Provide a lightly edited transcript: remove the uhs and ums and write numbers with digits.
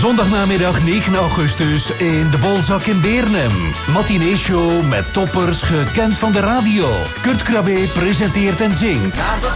Zondagnamiddag 9 augustus in de Bolzak in Beernem. Matinee-show met toppers gekend van de radio. Kurt Krabbe presenteert en zingt.